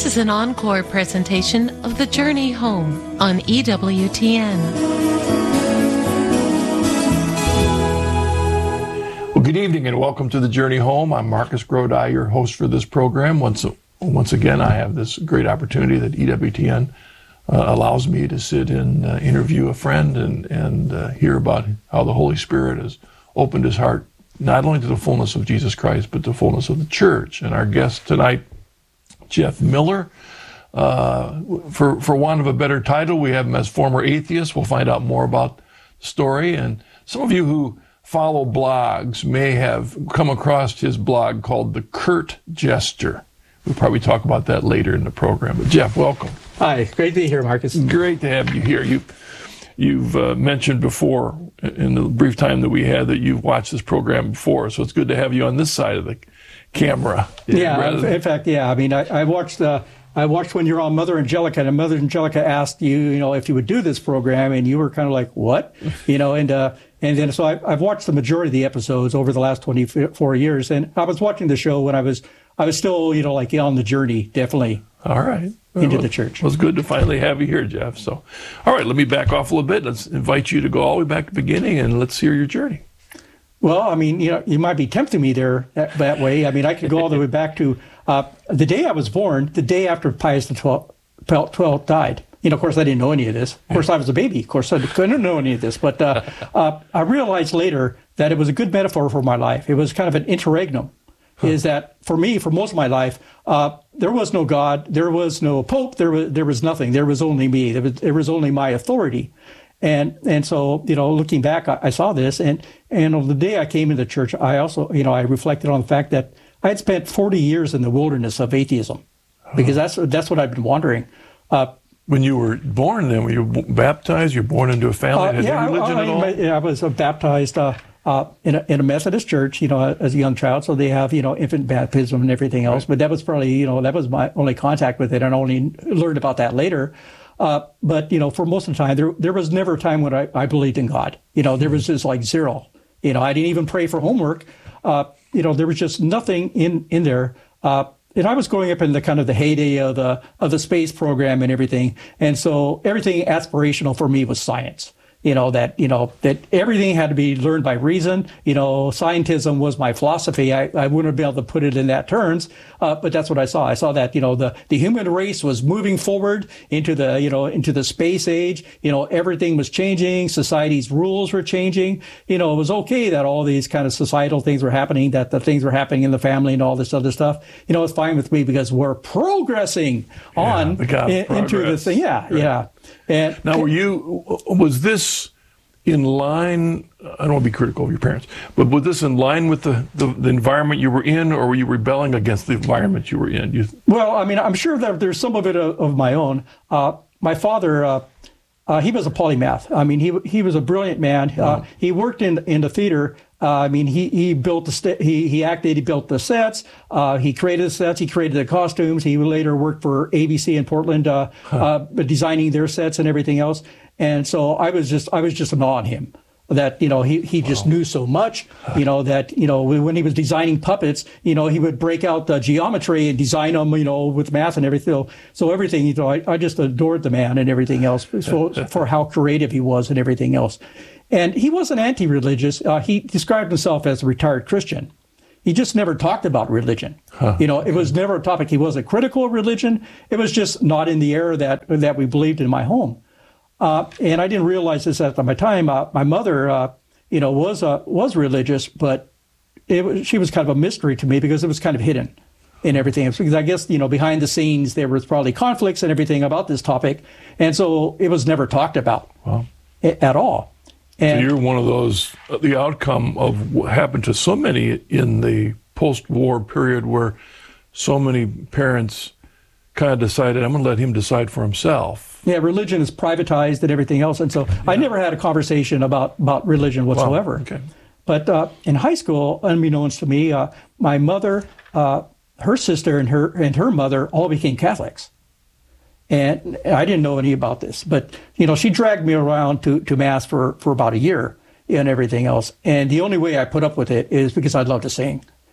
This is an encore presentation of The Journey Home on EWTN. Well, good evening and welcome to The Journey Home. I'm Marcus Grodi, your host for this program. Once again, I have this great opportunity that EWTN allows me to sit and interview a friend and hear about how the Holy Spirit has opened his heart not only to the fullness of Jesus Christ, but the fullness of the church. And our guest tonight, Jeff Miller. For want of a better title, we have him as former atheist. We'll find out more about the story. And some of you who follow blogs may have come across his blog called The Curt Jester. We'll probably talk about that later in the program. But Jeff, welcome. Hi, great to be here, Marcus. Great to have you here. You've mentioned before in the brief time that we had that you've watched this program before, so it's good to have you on this side of the camera. Yeah, in fact, yeah. I mean, I watched when you were on Mother Angelica, and Mother Angelica asked you, if you would do this program, and you were kind of like, what? And then so I've watched the majority of the episodes over the last 24 years, and I was watching the show when I was still, on the journey, definitely. All right. Into the church. Well, it's good to finally have you here, Jeff. So, all right, let me back off a little bit. Let's invite you to go all the way back to the beginning, and let's hear your journey. Well, I mean, you might be tempting me there that way. I mean, I could go all the way back to the day I was born, the day after Pius XII died. Of course, I didn't know any of this. Of course, I was a baby. Of course, I couldn't know any of this. But I realized later that it was a good metaphor for my life. It was kind of an interregnum. Is that for me, for most of my life, there was no God, there was no Pope, there was nothing. There was only me. There was only my authority. And so, looking back, I saw this, and on the day I came into church, I also, I reflected on the fact that I had spent 40 years in the wilderness of atheism, because that's what I've been wondering. When you were born, then were you baptized? You were born into a family that had religion at all? I was baptized in a Methodist church, as a young child. So they have, infant baptism and everything else. Right. But that was probably, that was my only contact with it, and I only learned about that later. But, for most of the time, there was never a time when I believed in God. There was just like zero. I didn't even pray for homework. There was just nothing in there. And I was growing up in the kind of the heyday of the space program and everything. And so everything aspirational for me was science. That everything had to be learned by reason. Scientism was my philosophy. I wouldn't be able to put it in that terms, but that's what I saw. I saw that, the human race was moving forward into the space age. Everything was changing. Society's rules were changing. It was okay that all these kind of societal things were happening, that the things were happening in the family and all this other stuff. It's fine with me because we're progressing on into this thing. Yeah, right. Yeah. And now, was this in line, I don't want to be critical of your parents, but was this in line with the environment you were in, or were you rebelling against the environment you were in? Well, I mean, I'm sure that there's some of it of my own. My father, he was a polymath. I mean, he was a brilliant man. He worked in the theater. He built he acted, he built the sets, he created the sets, he created the costumes. He later worked for ABC in Portland, designing their sets and everything else. And so I was just in awe of him. That, he just knew so much, that, when he was designing puppets, he would break out the geometry and design them, with math and everything. So everything, I just adored the man and everything else for how creative he was and everything else. And he wasn't anti-religious. He described himself as a retired Christian. He just never talked about religion. It was never a topic. He wasn't critical of religion. It was just not in the era that we believed in my home. And I didn't realize this at my time. My mother, was religious, but she was kind of a mystery to me because it was kind of hidden in everything. Because I guess, behind the scenes, there was probably conflicts and everything about this topic. And so it was never talked about at all. And so you're one of those, the outcome of what happened to so many in the post-war period where so many parents kind of decided, I'm going to let him decide for himself. Yeah, religion is privatized and everything else. And so I never had a conversation about religion whatsoever. Wow. Okay. But in high school, unbeknownst to me, my mother, her sister, and her mother all became Catholics. And I didn't know any about this, but she dragged me around to Mass for about a year and everything else. And the only way I put up with it is because I love to sing.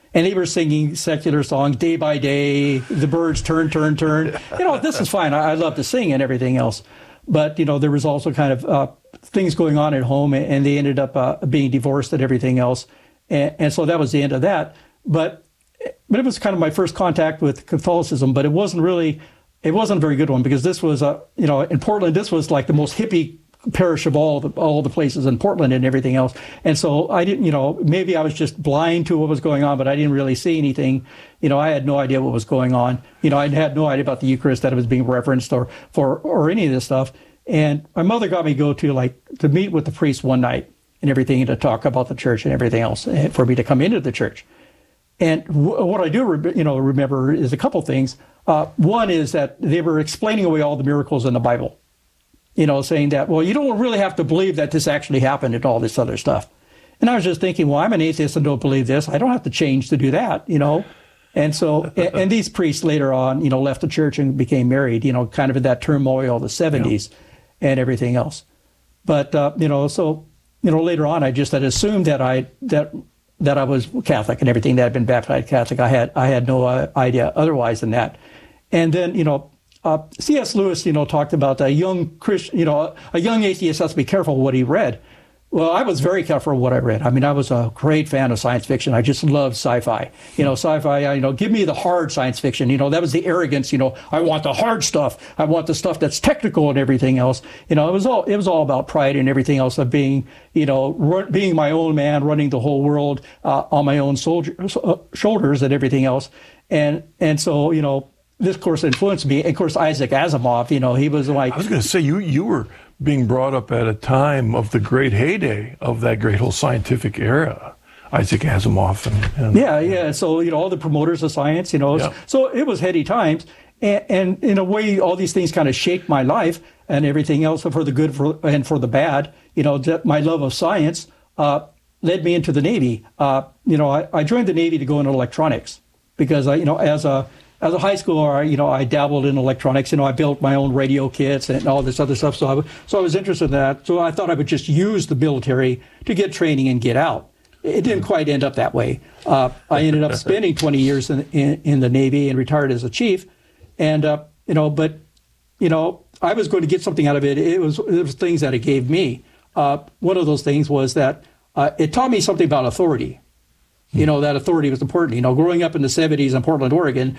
And they were singing secular songs, Day by Day, the birds turn, turn, turn. This is fine. I love to sing and everything else. But, there was also kind of things going on at home, and they ended up being divorced and everything else. And so that was the end of that. But it was kind of my first contact with Catholicism, but it wasn't a very good one, because this was, in Portland, this was like the most hippie parish of all the places in Portland and everything else. And so I didn't, maybe I was just blind to what was going on, but I didn't really see anything. I had no idea what was going on. I had no idea about the Eucharist, that it was being referenced or any of this stuff. And my mother got me to meet with the priest one night and everything, to talk about the church and everything else, and for me to come into the church. And what I do, remember is a couple things. One is that they were explaining away all the miracles in the Bible. Saying that, well, you don't really have to believe that this actually happened and all this other stuff. And I was just thinking, well, I'm an atheist and don't believe this. I don't have to change to do that, And so, and these priests later on, left the church and became married, kind of in that turmoil of the 70s and everything else. But, later on, I just had assumed that I was Catholic and everything, that I'd been baptized Catholic. I had no idea otherwise than that. And then, C.S. Lewis, talked about a young Christian, a young atheist has to be careful what he read. Well, I was very careful what I read. I mean, I was a great fan of science fiction. I just loved sci-fi. Sci-fi, give me the hard science fiction. That was the arrogance. I want the hard stuff. I want the stuff that's technical and everything else. It was all about pride and everything else, of being, being my own man, running the whole world on my own shoulders and everything else. And so, this, of course, influenced me. And, of course, Isaac Asimov, he was like... I was going to say, you were being brought up at a time of the great heyday of that great whole scientific era. Isaac Asimov. Yeah. So, all the promoters of science, So it was heady times. And in a way, all these things kind of shaped my life and everything else, for the good and for the bad. My love of science led me into the Navy. I joined the Navy to go into electronics because, as a high schooler, I dabbled in electronics. I built my own radio kits and all this other stuff. So I was interested in that. So I thought I would just use the military to get training and get out. It didn't quite end up that way. I ended up spending 20 years in the Navy and retired as a chief. And, but I was going to get something out of it. It was things that it gave me. One of those things was that it taught me something about authority. That authority was important. Growing up in the 70s in Portland, Oregon,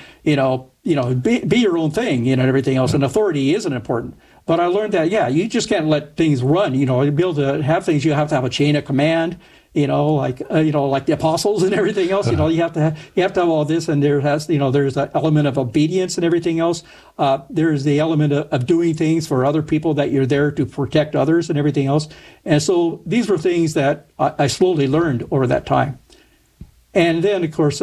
be your own thing, and everything else. And authority isn't important. But I learned that, you just can't let things run. To be able to have things, you have to have a chain of command, like the apostles and everything else. You have to have all this. And there's an element of obedience and everything else. There's the element of doing things for other people, that you're there to protect others and everything else. And so these were things that I slowly learned over that time. And then, of course,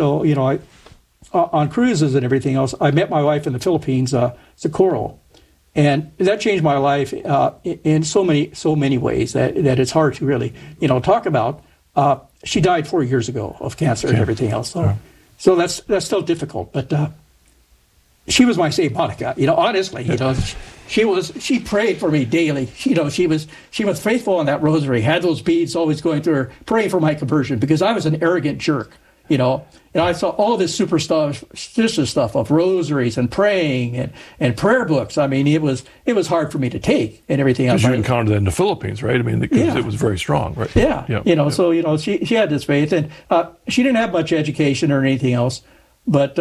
on cruises and everything else, I met my wife in the Philippines, Socorro, and that changed my life in so many ways that it's hard to really, talk about. She died 4 years ago of cancer and everything else, so that's still difficult. But she was my Saint Monica, honestly, she prayed for me daily. She was faithful on that rosary, had those beads always going through her, praying for my conversion, because I was an arrogant jerk, and I saw all this superstitious stuff of rosaries and praying and prayer books. I mean, it was hard for me to take and everything else. Because you encountered that in the Philippines, right? I mean, because it was very strong, right? Yeah. So, she had this faith, and she didn't have much education or anything else, but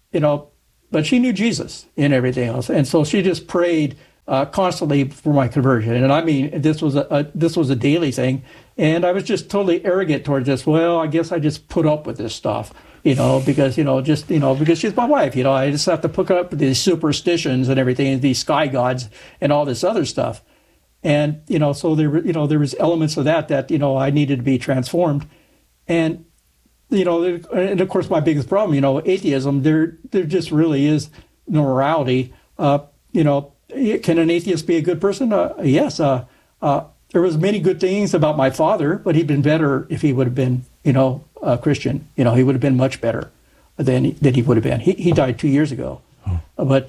she knew Jesus and everything else. And so she just prayed constantly for my conversion. And I mean, this was a daily thing. And I was just totally arrogant towards this. Well, I guess I just put up with this stuff, because, because she's my wife, I just have to put up with these superstitions and everything, these sky gods and all this other stuff. And, so there was elements of that I needed to be transformed. And, and of course, my biggest problem, atheism, there just really is no morality. Can an atheist be a good person? Yes. There was many good things about my father, but he'd been better if he would have been, a Christian. He would have been much better than he would have been. He died 2 years ago. But,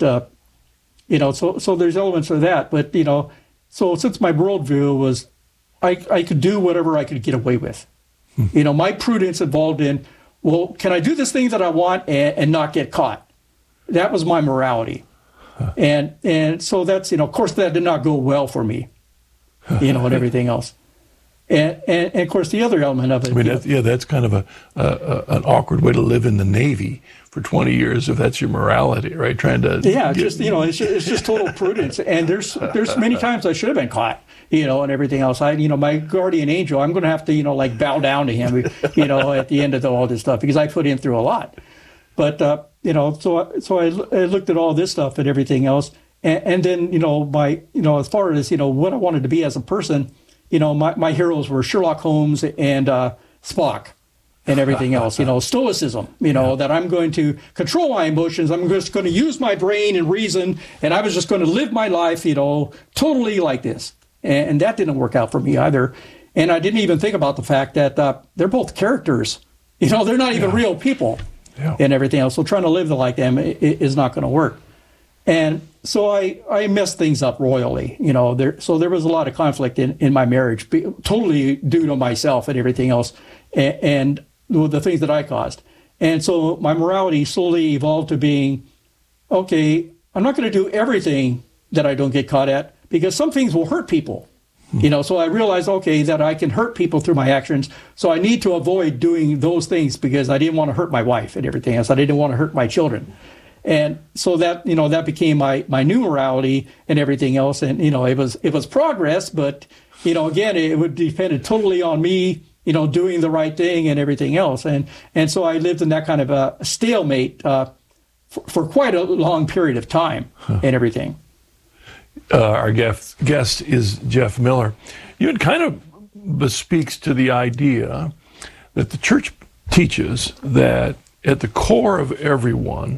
so there's elements of that. But, so since my worldview was, I could do whatever I could get away with. My prudence involved in well, can I do this thing that I want and not get caught? That was my morality. And so that's, of course, that did not go well for me, and everything else. And of course, the other element of it. I mean, that's kind of an awkward way to live in the Navy for 20 years if that's your morality, right? Trying to it's just total prudence. And there's many times I should have been caught, and everything else. My guardian angel, I'm going to have to bow down to him, at the end of all this stuff, because I put him through a lot. But so I looked at all this stuff and everything else, and then as far as what I wanted to be as a person. My heroes were Sherlock Holmes and Spock and everything else, stoicism, that I'm going to control my emotions. I'm just going to use my brain and reason. And I was just going to live my life, totally like this. And that didn't work out for me either. And I didn't even think about the fact that they're both characters. They're not even real people and everything else. So trying to live like them is not going to work. And so I messed things up royally, So there was a lot of conflict in my marriage, totally due to myself and everything else, and the things that I caused. And so my morality slowly evolved to being, okay, I'm not going to do everything that I don't get caught at, because some things will hurt people. So I realized, okay, that I can hurt people through my actions. So I need to avoid doing those things because I didn't want to hurt my wife and everything else. I didn't want to hurt my children. And so that, that became my new morality and everything else. And, it was progress, but, again, it would depend totally on me, doing the right thing and everything else. And so I lived in that kind of a stalemate for quite a long period of time and everything. Our guest is Jeff Miller. It kind of bespeaks to the idea that the church teaches that at the core of everyone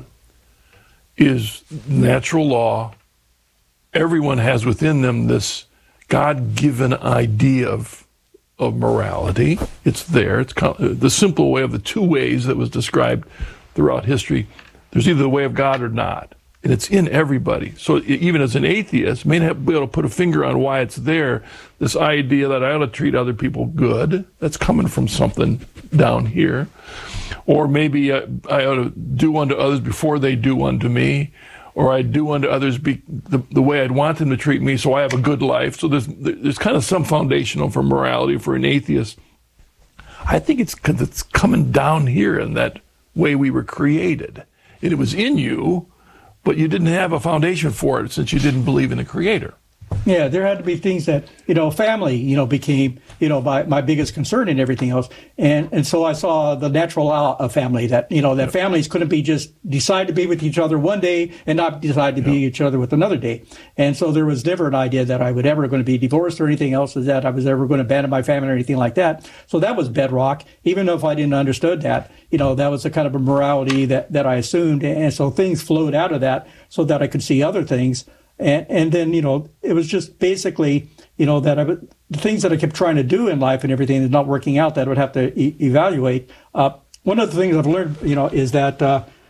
is natural law. Everyone has within them this God-given idea of morality. It's there. It's the simple way of the two ways that was described throughout history. There's either the way of God or not, and it's in everybody. So even as an atheist, may not be able to put a finger on why it's there. This idea that I ought to treat other people good, that's coming from something down here. Or maybe I ought to do unto others before they do unto me, or I do unto others the way I'd want them to treat me, so I have a good life. So there's kind of some foundational for morality for an atheist. I think it's coming down here in that way we were created. And it was in you, but you didn't have a foundation for it since you didn't believe in the Creator. Yeah, there had to be things that, family, became, my biggest concern and everything else. And so I saw the natural law of family that, that families couldn't be just decide to be with each other one day and not decide to be each other with another day. And so there was never an idea that I would ever going to be divorced or anything else, or that I was ever going to abandon my family or anything like that. So that was bedrock. Even if I didn't understood that, that was a kind of a morality that I assumed. And so things flowed out of that so that I could see other things. And then, it was just basically, that the things that I kept trying to do in life and everything is not working out that I would have to evaluate. One of the things I've learned, is that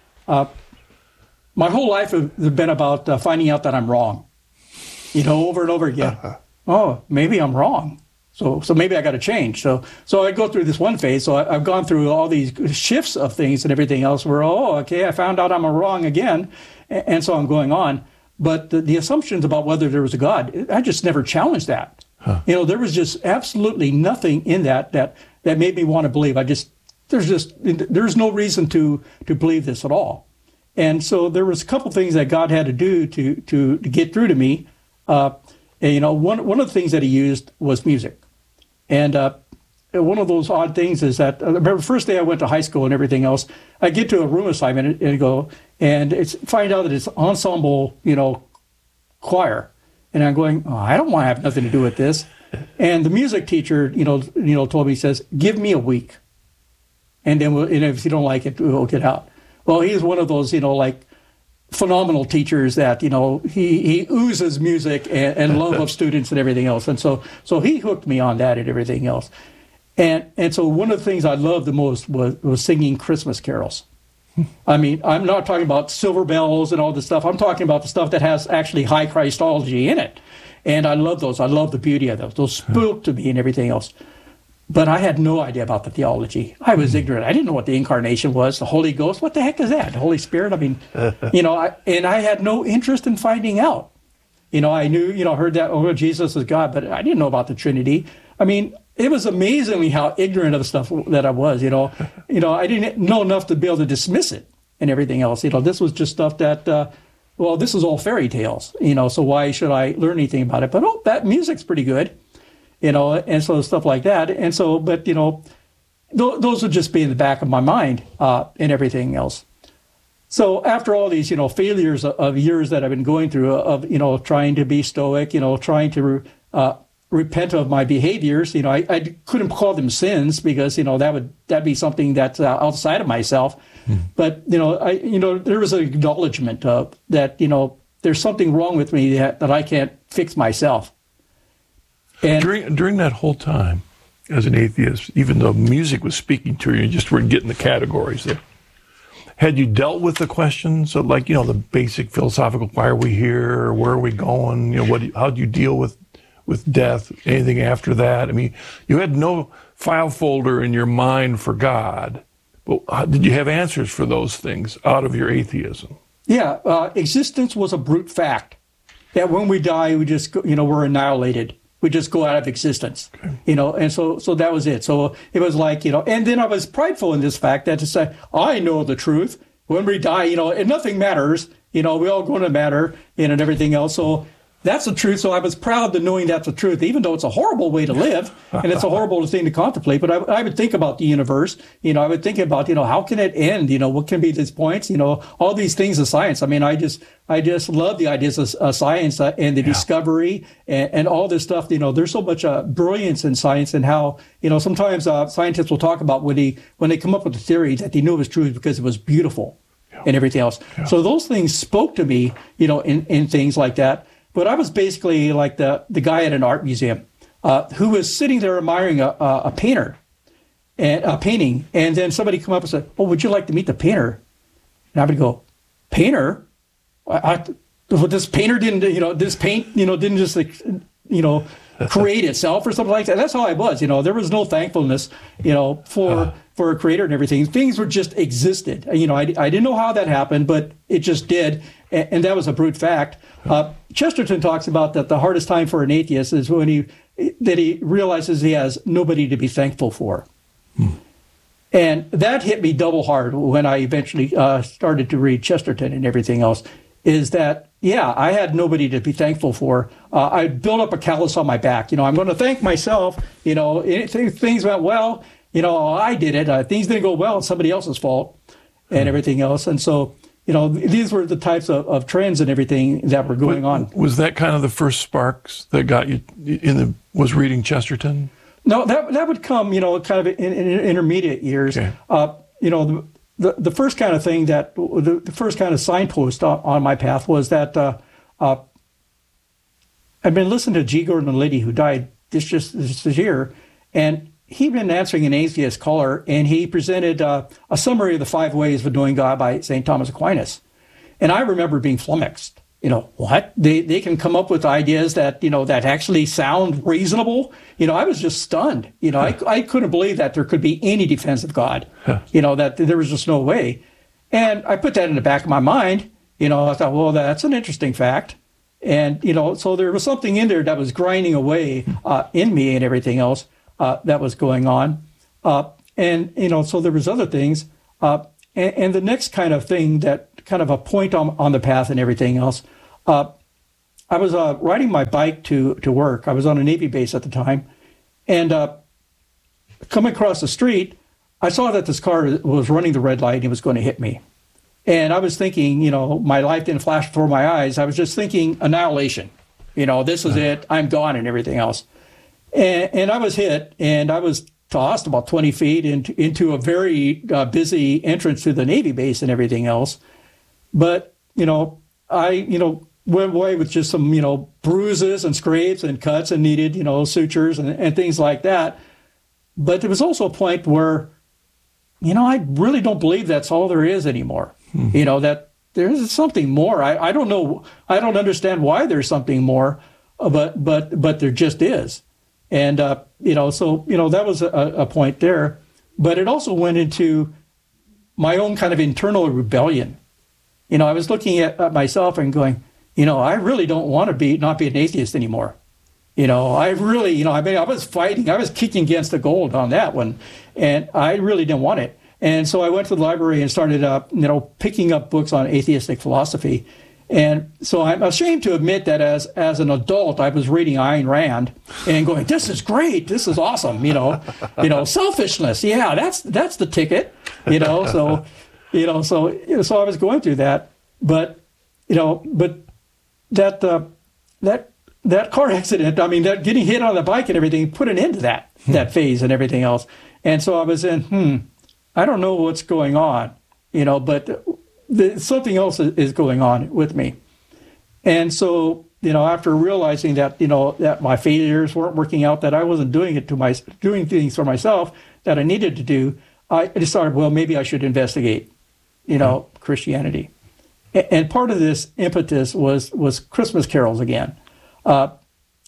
my whole life has been about finding out that I'm wrong, over and over again. Oh, maybe I'm wrong. So maybe I got to change. So I go through this one phase. So I've gone through all these shifts of things and everything else where, okay, I found out I'm wrong again. And so I'm going on. But the assumptions about whether there was a God, I just never challenged that. There was just absolutely nothing in that made me want to believe. There's no reason to believe this at all. And so there was a couple things that God had to do to get through to me. One of the things that he used was music. And one of those odd things is that, I remember the first day I went to high school and everything else, I get to a room assignment and find out that it's ensemble, choir. And I'm going, I don't want to have nothing to do with this. And the music teacher, told me, he says, give me a week. And then and if you don't like it, we'll get out. Well, he's one of those, phenomenal teachers that, he oozes music and love of students and everything else. And so he hooked me on that and everything else. And so one of the things I loved the most was singing Christmas carols. I mean, I'm not talking about silver bells and all this stuff. I'm talking about the stuff that has actually high Christology in it. And I love those. I love the beauty of those. Those spoke to me and everything else. But I had no idea about the theology. I was ignorant. I didn't know what the incarnation was, the Holy Ghost. What the heck is that? The Holy Spirit? I mean, I had no interest in finding out. I knew, heard that, Jesus is God, but I didn't know about the Trinity. I mean, it was amazingly how ignorant of the stuff that I was, I didn't know enough to be able to dismiss it and everything else. This was just stuff that, this is all fairy tales, so why should I learn anything about it? But, that music's pretty good, and so stuff like that. And so, but, those would just be in the back of my mind and everything else. So after all these, failures of years that I've been going through of, trying to be stoic, trying to repent of my behaviors, I couldn't call them sins because, that'd be something that's outside of myself. But, there was an acknowledgement of that, there's something wrong with me that I can't fix myself. And during that whole time as an atheist, even though music was speaking to you, you just weren't getting the categories there. Had you dealt with the questions of the basic philosophical, why are we here? Where are we going? How do you deal with death? Anything after that? I mean, you had no file folder in your mind for God, but did you have answers for those things out of your atheism? Yeah, existence was a brute fact. That when we die, we just, we're annihilated. We just go out of existence, and so that was it. So it was and then I was prideful in this fact that to say, I know the truth. When we die, and nothing matters, we all going to matter, and everything else. So that's the truth. So I was proud to knowing that's the truth, even though it's a horrible way to live and it's a horrible thing to contemplate. But I would think about the universe, I would think about, how can it end? What can be these points? All these things of science. I mean, I just love the ideas of science and the discovery and all this stuff. There's so much brilliance in science and how, sometimes scientists will talk about when they come up with a theory that they knew it was true because it was beautiful and everything else. Yeah. So those things spoke to me, in things like that. But I was basically like the guy at an art museum who was sitting there admiring a painter and a painting, and then somebody come up and said, "Oh, would you like to meet the painter?" And I would go, "Painter? This painter didn't, this paint, didn't just, create itself or something like that." That's how I was. There was no thankfulness, for a creator and everything. Things were just existed. I didn't know how that happened, but it just did. And that was a brute fact. Chesterton talks about that the hardest time for an atheist is when he realizes he has nobody to be thankful for. And that hit me double hard when I eventually started to read Chesterton and everything else, is that, I had nobody to be thankful for. I built up a callus on my back. I'm going to thank myself. Things went well. I did it. Things didn't go well. It's somebody else's fault and everything else. And so, these were the types of trends and everything that were going on. Was that kind of the first sparks that got you was reading Chesterton? No, that would come, kind of in intermediate years. Okay. The first kind of thing the first kind of signpost on my path was that I've been listening to G. Gordon Liddy, who died this year, and he'd been answering an atheist caller, and he presented a summary of the 5 ways of knowing God by St. Thomas Aquinas. And I remember being flummoxed. What? They can come up with ideas that, that actually sound reasonable. I was just stunned. I couldn't believe that there could be any defense of God, that there was just no way. And I put that in the back of my mind. I thought, well, that's an interesting fact. And, so there was something in there that was grinding away in me and everything else. That was going on. And so there was other things. And the next kind of thing that kind of a point on the path and everything else, I was riding my bike to work. I was on a Navy base at the time. And coming across the street, I saw that this car was running the red light and he was going to hit me. And I was thinking, my life didn't flash before my eyes. I was just thinking annihilation. This is it. I'm gone and everything else. And I was hit, and I was tossed about 20 feet into a very busy entrance to the Navy base and everything else. But, I, went away with just some, bruises and scrapes and cuts and needed, sutures and things like that. But there was also a point where, I really don't believe that's all there is anymore. That there's something more. I don't know. I don't understand why there's something more, but there just is. And, so, that was a point there. But it also went into my own kind of internal rebellion. I was looking at myself and going, I really don't want to not be an atheist anymore. I really, I was fighting, I was kicking against the gold on that one, and I really didn't want it. And so I went to the library and started, picking up books on atheistic philosophy. And so I'm ashamed to admit that as an adult, I was reading Ayn Rand and going, "This is great, this is awesome." Selfishness, yeah, that's the ticket. So I was going through that, but that car accident, that getting hit on the bike and everything put an end to that phase and everything else. And so I was in, I don't know what's going on, but something else is going on with me. And so, after realizing that, that my failures weren't working out, that I wasn't doing things for myself that I needed to do, I decided, well, maybe I should investigate, Christianity. And part of this impetus was Christmas carols again. So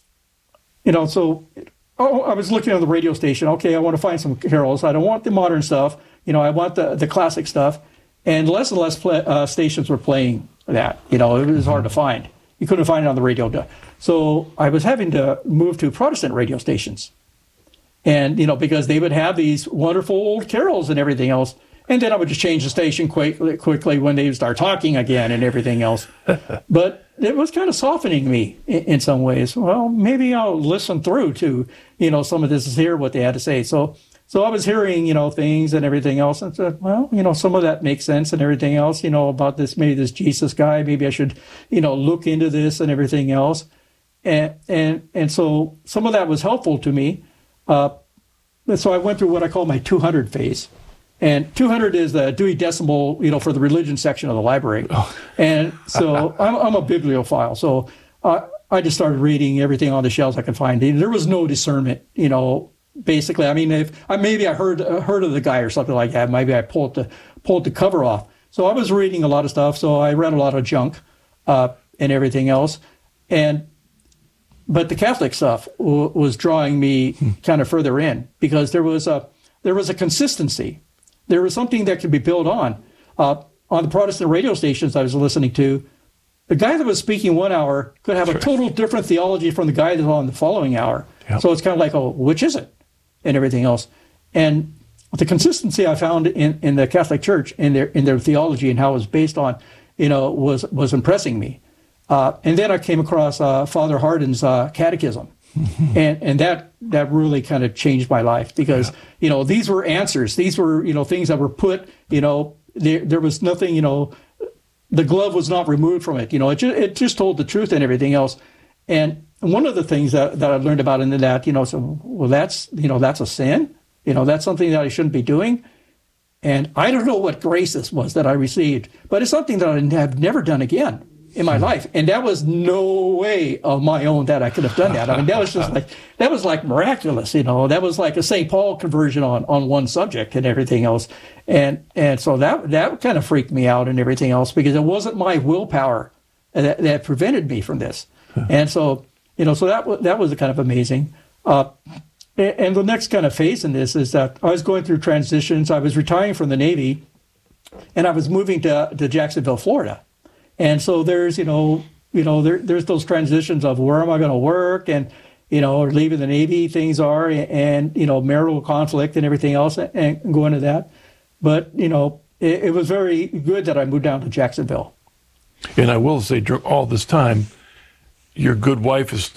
I was looking at the radio station. Okay, I want to find some carols. I don't want the modern stuff. I want the classic stuff. And less stations were playing that. It was hard to find. You couldn't find it on the radio. So I was having to move to Protestant radio stations. And, because they would have these wonderful old carols and everything else. And then I would just change the station quickly when they would start talking again and everything else. But it was kind of softening me in some ways. Well, maybe I'll listen through to, some of this is hear what they had to say. So I was hearing, things and everything else, and said, well, some of that makes sense and everything else, about this Jesus guy. Maybe I should, look into this and everything else. And so some of that was helpful to me. So I went through what I call my 200 phase. And 200 is the Dewey Decimal, for the religion section of the library. Oh. And so I'm a bibliophile. So I just started reading everything on the shelves I could find. There was no discernment, basically. If maybe I heard of the guy or something like that, maybe I pulled the cover off. So I was reading a lot of stuff. So I read a lot of junk and everything else. But the Catholic stuff was drawing me kind of further in, because there was a consistency. There was something that could be built on. On the Protestant radio stations I was listening to, the guy that was speaking 1 hour could have a total different theology from the guy that's on the following hour. Yep. So it's kind of like, which is it? And everything else. And the consistency I found in the Catholic Church in their theology and how it was based on, was impressing me. And then I came across Father Hardin's catechism. And that really kind of changed my life, because, these were answers. These were, things that were put, there was nothing, the glove was not removed from it. It just told the truth and everything else. And one of the things that I learned about in that, that's a sin. That's something that I shouldn't be doing. And I don't know what grace this was that I received, but it's something that I have never done again in my life. And that was no way of my own that I could have done that. That was just like miraculous, that was like a St. Paul conversion on one subject and everything else. And so that kind of freaked me out and everything else, because it wasn't my willpower that prevented me from this. And so, so that was kind of amazing. And the next kind of phase in this is that I was going through transitions. I was retiring from the Navy, and I was moving to Jacksonville, Florida. And so there's, there's those transitions of where am I going to work, and, leaving the Navy, things are, and, marital conflict and everything else, and go into that. But, it was very good that I moved down to Jacksonville. And I will say, during all this time, your good wife is